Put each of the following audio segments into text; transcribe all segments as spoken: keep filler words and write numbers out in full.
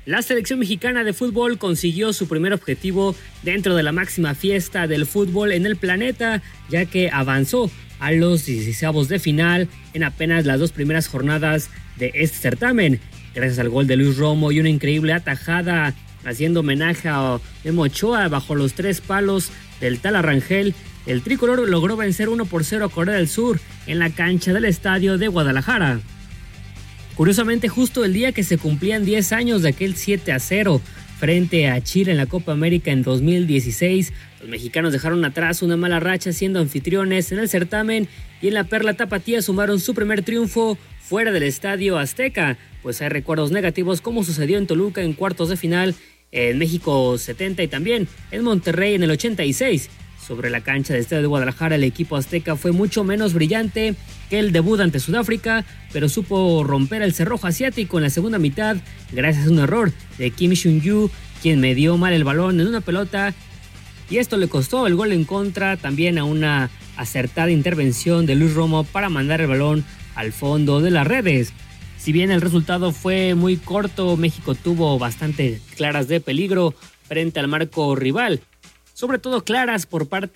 La selección mexicana de fútbol consiguió su primer objetivo dentro de la máxima fiesta del fútbol en el planeta, ya que avanzó a los dieciseisavos de final en apenas las dos primeras jornadas de este certamen, gracias al gol de Luis Romo y una increíble atajada haciendo homenaje a Memo Ochoa bajo los tres palos del Tal Arrangel. El tricolor logró vencer uno por cero a Corea del Sur en la cancha del estadio de Guadalajara. Curiosamente, justo el día que se cumplían diez años de aquel siete a cero frente a Chile en la Copa América en dos mil dieciséis, los mexicanos dejaron atrás una mala racha siendo anfitriones en el certamen y en la Perla Tapatía sumaron su primer triunfo fuera del Estadio Azteca, pues hay recuerdos negativos como sucedió en Toluca en cuartos de final, en México setenta y también en Monterrey en el ochenta y seis. Sobre la cancha del Estadio de Guadalajara, el equipo azteca fue mucho menos brillante que el debut ante Sudáfrica, pero supo romper el cerrojo asiático en la segunda mitad gracias a un error de Kim Seung-yu, quien medió mal el balón en una pelota, y esto le costó el gol en contra, también a una acertada intervención de Luis Romo para mandar el balón al fondo de las redes. Si bien el resultado fue muy corto, México tuvo bastante claras de peligro frente al marco rival, sobre todo claras por parte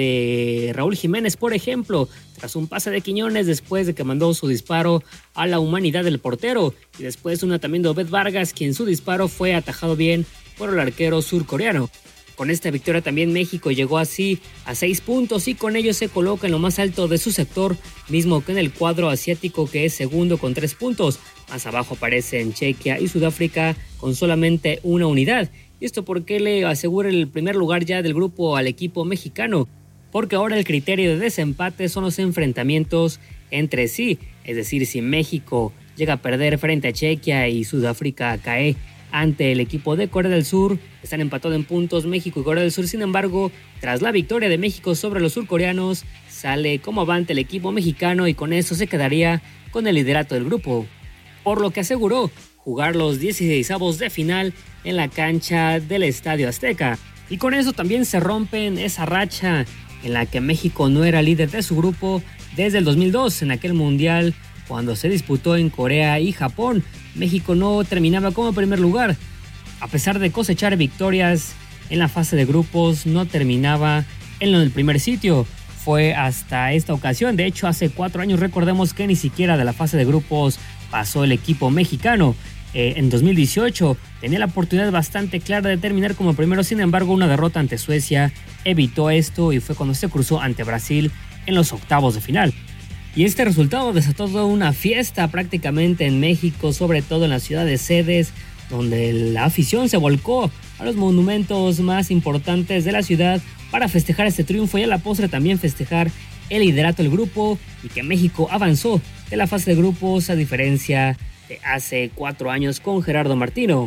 de Raúl Jiménez, por ejemplo, tras un pase de Quiñones después de que mandó su disparo a la humanidad del portero, y después una también de Obed Vargas, quien su disparo fue atajado bien por el arquero surcoreano. Con esta victoria también México llegó así a seis puntos y con ello se coloca en lo más alto de su sector, mismo que en el cuadro asiático, que es segundo con tres puntos. Más abajo aparecen Chequia y Sudáfrica con solamente una unidad. Esto porque le asegura el primer lugar ya del grupo al equipo mexicano, porque ahora el criterio de desempate son los enfrentamientos entre sí, es decir, si México llega a perder frente a Chequia y Sudáfrica cae ante el equipo de Corea del Sur, están empatados en puntos México y Corea del Sur. Sin embargo, tras la victoria de México sobre los surcoreanos, sale como avante el equipo mexicano y con eso se quedaría con el liderato del grupo, por lo que aseguró jugar los dieciseisavos de final en la cancha del Estadio Azteca. Y con eso también se rompen esa racha en la que México no era líder de su grupo desde el dos mil dos, en aquel mundial cuando se disputó en Corea y Japón. México no terminaba como primer lugar. A pesar de cosechar victorias en la fase de grupos, no terminaba en el primer sitio. Fue hasta esta ocasión, de hecho hace cuatro años, recordemos que ni siquiera de la fase de grupos pasó el equipo mexicano. Eh, en dos mil dieciocho tenía la oportunidad bastante clara de terminar como primero, sin embargo una derrota ante Suecia evitó esto y fue cuando se cruzó ante Brasil en los octavos de final. Y este resultado desató toda una fiesta prácticamente en México, sobre todo en la ciudad de sedes, donde la afición se volcó a los monumentos más importantes de la ciudad para festejar este triunfo y a la postre también festejar el liderato del grupo y que México avanzó de la fase de grupos a diferencia de hace cuatro años con Gerardo Martino.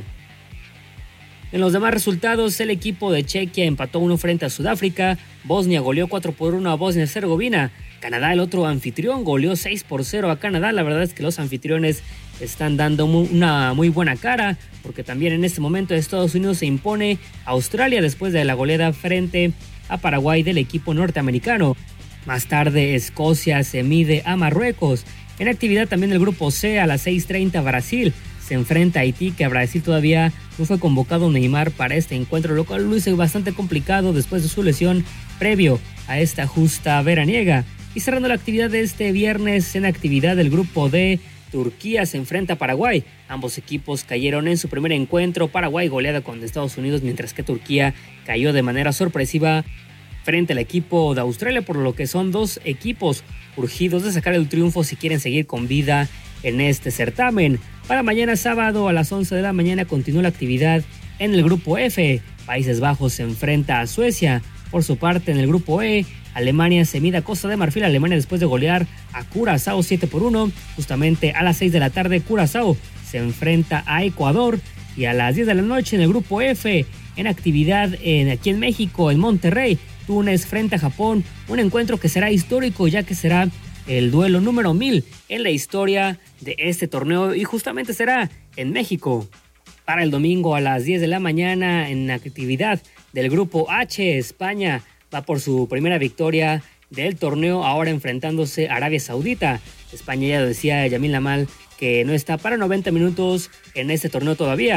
En los demás resultados, el equipo de Chequia empató uno frente a Sudáfrica, Bosnia goleó cuatro por uno a Bosnia-Herzegovina, Canadá, el otro anfitrión, goleó seis por cero a Canadá. La verdad es que los anfitriones están dando una muy buena cara, porque también en este momento Estados Unidos se impone a Australia después de la goleada frente a Paraguay del equipo norteamericano. Más tarde, Escocia se mide a Marruecos. En actividad también el grupo C, a las seis treinta Brasil se enfrenta a Haití, que a Brasil todavía no fue convocado Neymar para este encuentro, lo cual lo hizo bastante complicado después de su lesión previo a esta justa veraniega. Y cerrando la actividad de este viernes, en actividad del grupo D, Turquía se enfrenta a Paraguay. Ambos equipos cayeron en su primer encuentro. Paraguay goleada con Estados Unidos, mientras que Turquía cayó de manera sorpresiva frente al equipo de Australia, por lo que son dos equipos urgidos de sacar el triunfo si quieren seguir con vida en este certamen. Para mañana sábado a las once de la mañana continúa la actividad en el grupo F. Países Bajos se enfrenta a Suecia. Por su parte, en el grupo E, Alemania se mide a Costa de Marfil. Alemania, después de golear a Curazao siete por uno, justamente a las seis de la tarde Curazao se enfrenta a Ecuador. Y a las diez de la noche en el grupo F, en actividad en, aquí en México, en Monterrey, Túnez frente a Japón, un encuentro que será histórico, ya que será el duelo número mil en la historia de este torneo y justamente será en México. Para el domingo a las diez de la mañana, en actividad del grupo H, España va por su primera victoria del torneo, ahora enfrentándose a Arabia Saudita. España, ya lo decía Yamil Lamal, que no está para noventa minutos en este torneo todavía.